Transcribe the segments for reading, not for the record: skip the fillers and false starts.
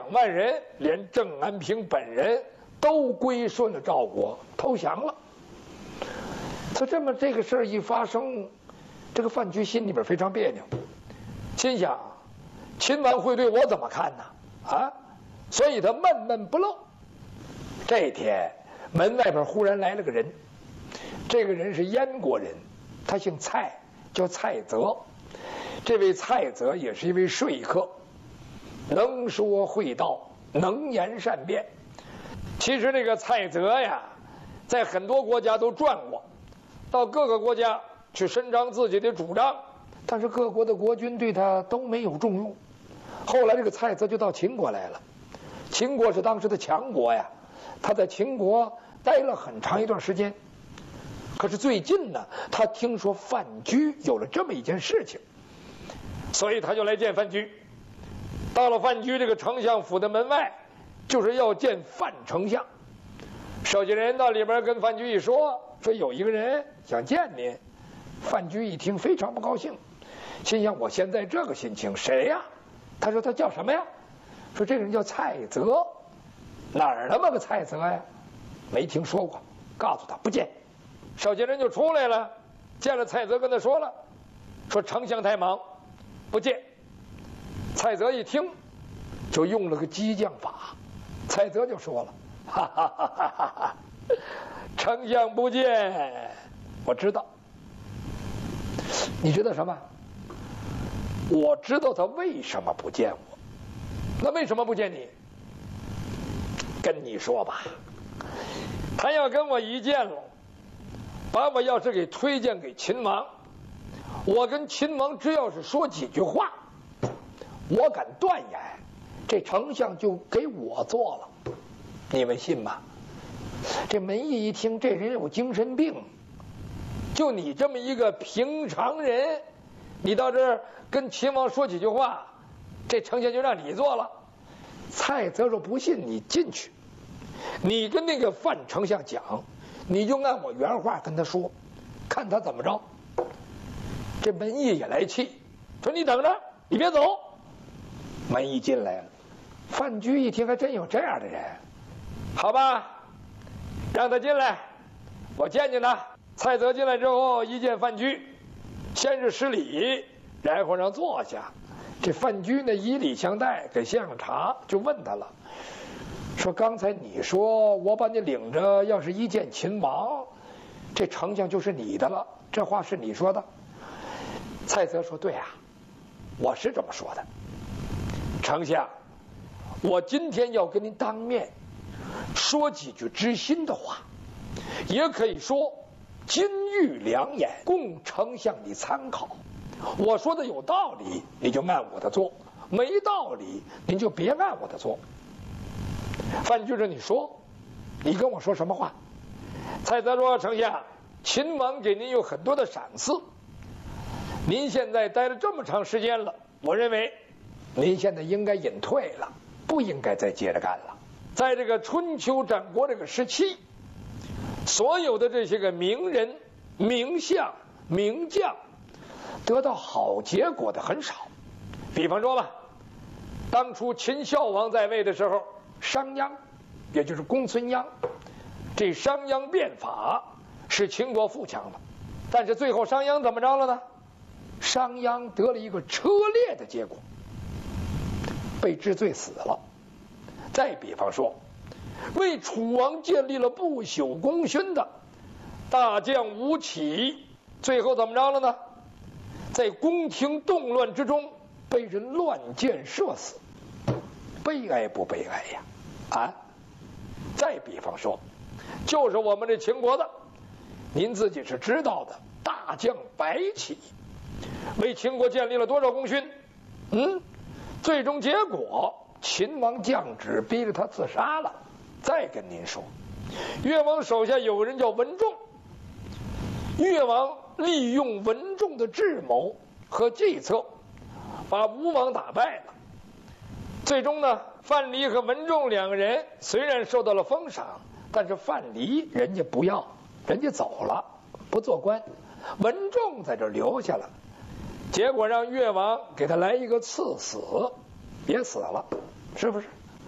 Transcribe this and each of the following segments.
万人，连郑安平本人都归顺了赵国，投降了。就这个事儿一发生，这个范雎心里边非常别扭，心想秦王会对我怎么看呢？啊，所以他闷闷不乐。这天门外边忽然来了个人，这个人是燕国人，他姓蔡，叫蔡泽。这位蔡泽也是一位说客，能说会道，能言善辩。其实这个蔡泽呀，在很多国家都转过，到各个国家去伸张自己的主张，但是各国的国君对他都没有重用。后来这个蔡泽就到秦国来了，秦国是当时的强国呀，他在秦国待了很长一段时间。可是最近呢，他听说范雎有了这么一件事情，所以他就来见范雎。到了范雎这个丞相府的门外，就是要见范丞相。守门人到里边跟范雎一说有一个人想见您。范雎一听非常不高兴，心想我现在这个心情谁呀？他说他叫什么呀？说这个人叫蔡泽。哪儿那么个蔡泽呀？没听说过。告诉他不见。守门人就出来了，见了蔡泽跟他说了，说丞相太忙不见。蔡泽一听就用了个激将法，蔡泽就说了，哈哈哈哈哈哈，丞相不见我知道。你知道什么？我知道他为什么不见我。那为什么不见你？跟你说吧，他要跟我一见了，把我要是给推荐给秦王，我跟秦王只要是说几句话，我敢断言这丞相就给我做了。你们信吗？这门义一听这人有精神病，就你这么一个平常人，你到这儿跟秦王说几句话，这丞相就让你做了。蔡泽说不信你进去，你跟那个范丞相讲，你就按我原话跟他说，看他怎么着。这门义也来气，说你等着，你别走。门义进来了，范雎一听还真有这样的人，好吧，让他进来，我见见他。蔡泽进来之后一见范雎，先是施礼，然后让坐下。这范雎呢以礼相待，给献上茶，就问他了，说刚才你说我把你领着要是一见秦王，这丞相就是你的了，这话是你说的？蔡泽说对啊，我是这么说的。丞相，我今天要跟您当面说几句知心的话，也可以说金玉良言，供丞相你参考。我说的有道理，你就按我的做；没道理，您就别按我的做。范雎说：“你说，你跟我说什么话？”蔡泽说：“丞相，秦王给您有很多的赏赐，您现在待了这么长时间了，我认为您现在应该隐退了，不应该再接着干了。在这个春秋战国这个时期，所有的这些个名人、名相、名将得到好结果的很少。比方说吧，当初秦孝王在位的时候，商鞅，也就是公孙鞅，这商鞅变法使秦国富强了，但是最后商鞅怎么着了呢？商鞅得了一个车裂的结果，被治罪死了。再比方说，为楚王建立了不朽功勋的大将吴起，最后怎么着了呢？在宫廷动乱之中被人乱箭射死，悲哀不悲哀呀？啊！再比方说，就是我们这秦国的，您自己是知道的，大将白起为秦国建立了多少功勋？最终结果秦王降旨逼着他自杀了。再跟您说，越王手下有个人叫文仲，越王利用文仲的智谋和计策，把吴王打败了。最终呢，范蠡和文仲两个人虽然受到了封赏，但是范蠡人家不要，人家走了，不做官，文仲在这留下了。结果让越王给他来一个赐死，也死了，是不是？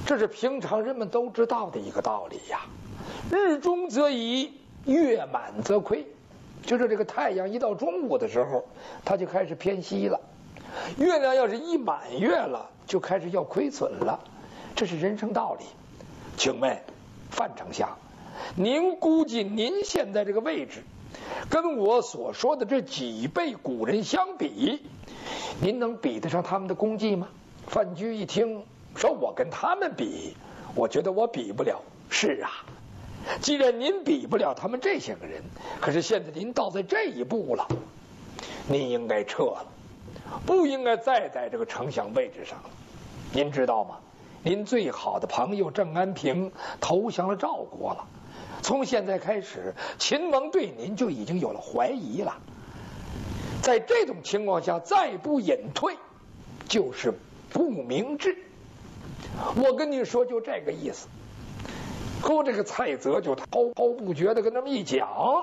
这是平常人们都知道的一个道理呀。日中则移，月满则亏，就是这个太阳一到中午的时候，它就开始偏西了；月亮要是一满月了，就开始要亏损了。这是人生道理。请问范丞相，您估计您现在这个位置，跟我所说的这几辈古人相比，您能比得上他们的功绩吗？范雎一听，说我跟他们比，我觉得我比不了。是啊，既然您比不了他们这些个人，可是现在您到在这一步了，您应该撤了，不应该再在这个丞相位置上了。您知道吗？您最好的朋友郑安平投降了赵国了，从现在开始，秦王对您就已经有了怀疑了。在这种情况下，再不隐退，就是不明智。我跟你说，就这个意思。后这个蔡泽就滔滔不绝的跟他们一讲。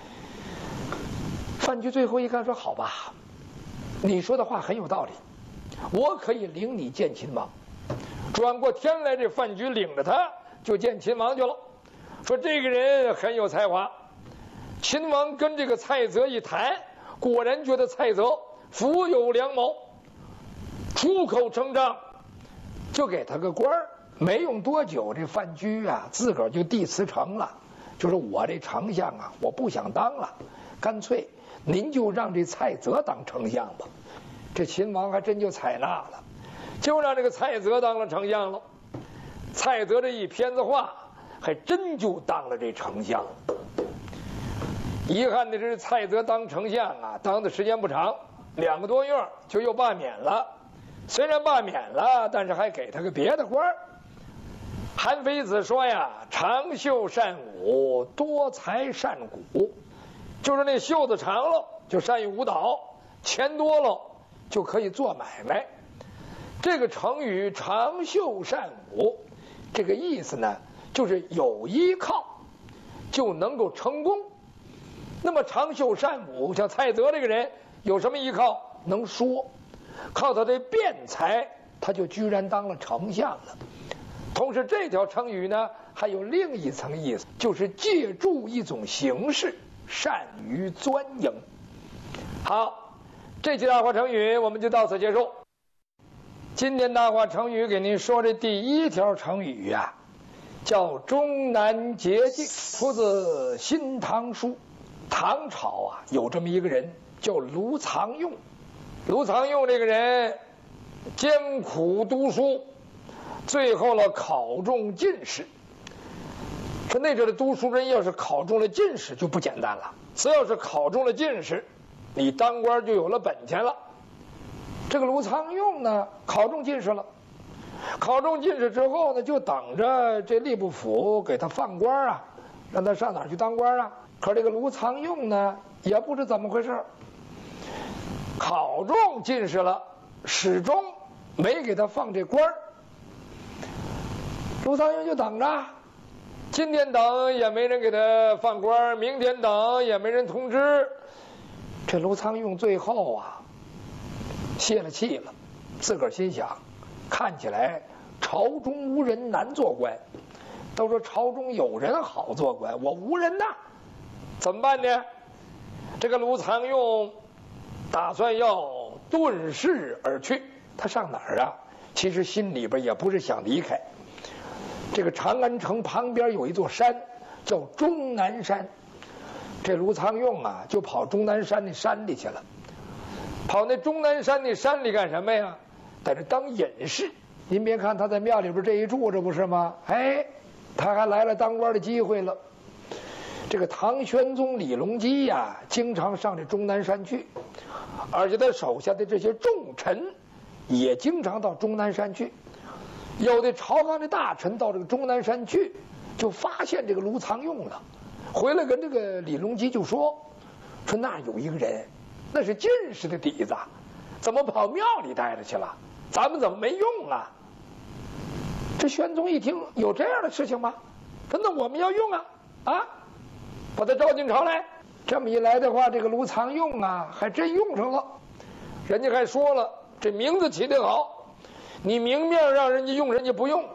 范雎最后一看说：“好吧，你说的话很有道理，我可以领你见秦王。”转过天来，这范雎领着他就见秦王去了，说这个人很有才华。秦王跟这个蔡泽一谈，果然觉得蔡泽富有良谋，出口成章，就给他个官儿。没用多久，这范雎啊自个儿就递辞呈了，就说我这丞相啊，我不想当了，干脆您就让这蔡泽当丞相吧。这秦王还真就采纳了，就让这个蔡泽当了丞相了。蔡泽这一片子话，还真就当了这丞相。遗憾的是，蔡泽当丞相啊，当的时间不长，2个多月就又罢免了。虽然罢免了，但是还给他个别的官儿。韩非子说呀，长袖善舞，多才善鼓，就是那袖子长了就善于舞蹈，钱多了就可以做买卖。这个成语长袖善舞，这个意思呢，就是有依靠就能够成功。那么长袖善舞，像蔡泽这个人有什么依靠？能说，靠他的辩才，他就居然当了丞相了。同时这条成语呢还有另一层意思，就是借助一种形式，善于钻营。好，这期大话成语我们就到此结束。今天大话成语给您说这第一条成语啊，叫终南捷径，出自《新唐书》。唐朝啊有这么一个人叫卢藏用。卢藏用这个人艰苦读书，最后了考中进士。说那阵的读书人要是考中了进士就不简单了，只要是考中了进士，你当官就有了本钱了。这个卢藏用呢考中进士了，考中进士之后呢，就等着这吏部府给他放官啊，让他上哪儿去当官啊。可这个卢藏用呢也不知怎么回事，考中进士了，始终没给他放这官儿。卢藏用就等着，今天等也没人给他放官，明天等也没人通知。这卢藏用最后啊泄了气了，自个儿心想，看起来朝中无人难做官，都说朝中有人好做官，我无人呐，怎么办呢？这个卢藏用打算要遁世而去。他上哪儿啊？其实心里边也不是想离开。这个长安城旁边有一座山叫终南山，这卢藏用啊就跑终南山那山里去了。跑那终南山那山里干什么呀？在这当隐士。您别看他在庙里边这一住着不是吗？哎，他还来了当官的机会了。这个唐玄宗李隆基呀，经常上这终南山去，而且他手下的这些重臣也经常到终南山去。有的朝纲的大臣到这个终南山去，就发现这个卢藏用了，回来跟这个李隆基就说那有一个人，那是进士的底子，怎么跑庙里待着去了？咱们怎么没用啊？这玄宗一听，有这样的事情吗？说那我们要用啊，把他召进朝来。这么一来的话，这个卢藏用啊还真用上了。人家还说了，这名字起得好，你明面让人家用人家不用，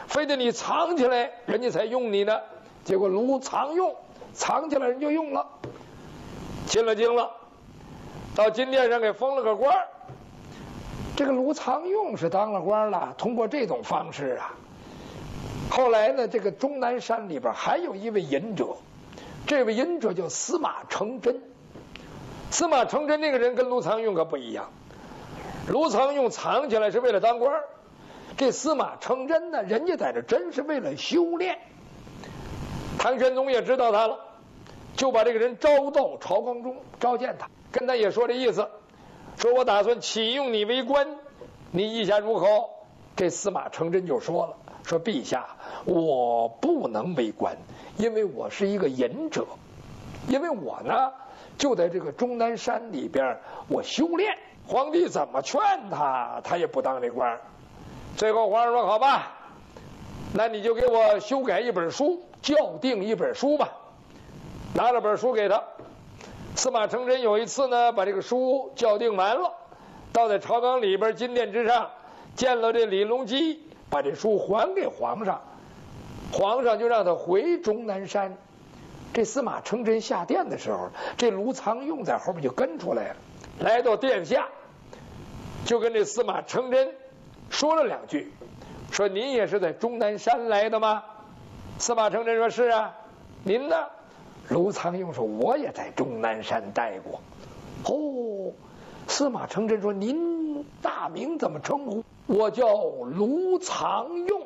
非得你藏起来，人家才用你呢。结果卢藏用，藏起来人就用了，进了京了，到金殿上给封了个官儿。这个卢藏用是当了官了，通过这种方式啊。后来呢，这个终南山里边还有一位隐者，这位隐者叫司马承祯。司马承祯这个人跟卢藏用可不一样，卢藏用藏起来是为了当官，这司马承祯呢，人家在这真是为了修炼。唐玄宗也知道他了，就把这个人招到朝纲中召见他，跟他也说这意思，说我打算启用你为官，你意下如何？这司马承祯就说了，说陛下，我不能为官，因为我是一个隐者，因为我呢就在这个终南山里边我修炼。皇帝怎么劝他，他也不当这官。最后皇上说好吧，那你就给我修改一本书，校订一本书吧。拿了本书给他。司马承祯有一次呢，把这个书校订完了，到在朝纲里边金殿之上见了这李隆基，把这书还给皇上，皇上就让他回终南山。这司马承祯下殿的时候，这卢藏用在后面就跟出来了，来到殿下就跟这司马承祯说了两句，说您也是在终南山来的吗？司马承祯说是啊。您呢？卢藏用说我也在终南山待过。哦，司马承祯说您大名怎么称呼？我叫卢藏用。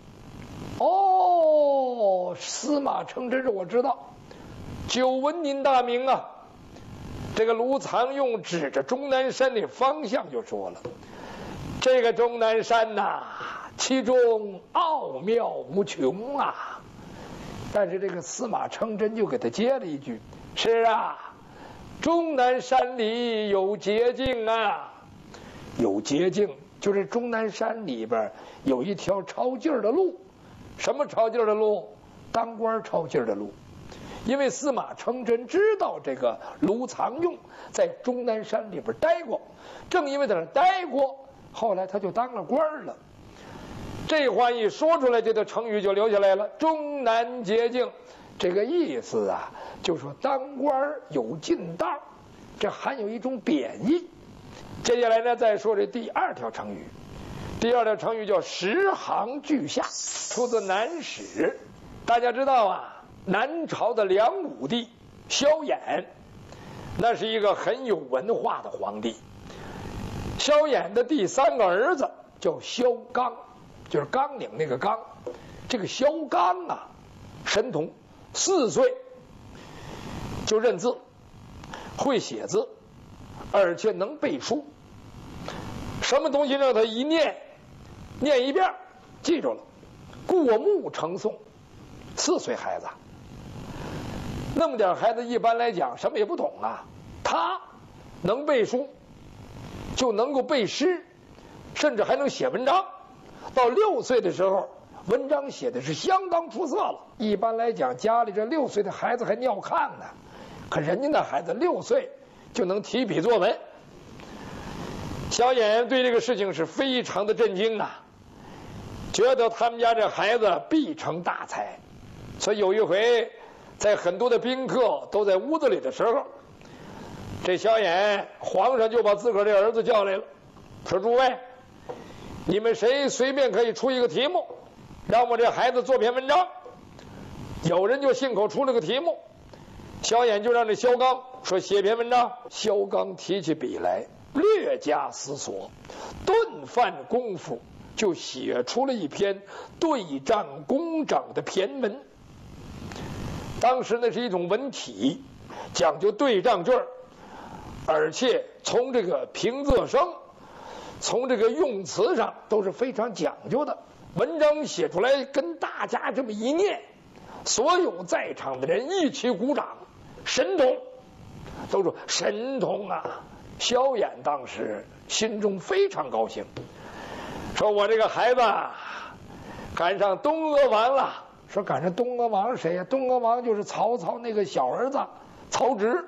哦，司马承祯说我知道，久闻您大名啊。这个卢藏用指着终南山的方向就说了，这个终南山呐，其中奥妙无穷啊。但是这个司马承祯就给他接了一句，是啊，终南山里有捷径啊。有捷径，就是终南山里边有一条抄近的路。什么抄近的路？当官抄近的路。因为司马承祯知道这个卢藏用在终南山里边待过，正因为在那待过，后来他就当了官了。这话一说出来，这个成语就留下来了，终南捷径。这个意思啊，就说当官有尽道，这含有一种贬义。接下来呢，再说这第二条成语。第二条成语叫十行俱下，出自南史。大家知道啊，南朝的梁武帝萧衍，那是一个很有文化的皇帝。萧衍的第三个儿子叫萧纲，就是纲领那个纲。这个萧纲啊，神童，4岁就认字，会写字，而且能背书。什么东西让他一念一遍记住了，过目成诵。4岁孩子，那么点孩子一般来讲什么也不懂啊，他能背书，就能够背诗，甚至还能写文章。到6岁的时候，文章写的是相当出色了。一般来讲，家里这6岁的孩子还尿炕呢，可人家那孩子6岁就能提笔作文。萧衍对这个事情是非常的震惊啊，觉得他们家这孩子必成大才。所以有一回，在很多的宾客都在屋子里的时候，这萧衍皇上就把自个儿的儿子叫来了，说诸位，你们谁随便可以出一个题目，让我这孩子做篇文章。有人就信口出了个题目，萧衍就让这萧纲说写篇文章。萧纲提起笔来，略加思索，顿饭功夫就写出了一篇对仗工整的骈文。当时那是一种文体，讲究对仗句儿，而且从这个平仄声，从这个用词上都是非常讲究的。文章写出来跟大家这么一念，所有在场的人一起鼓掌，神童，都说神童啊。萧衍当时心中非常高兴，说我这个孩子赶上东阿王了。说赶上东阿王是谁呀？东阿王就是曹操那个小儿子曹植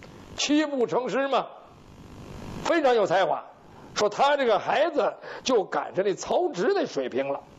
，7步成诗嘛，非常有才华。说他这个孩子就赶上那曹植的水平了。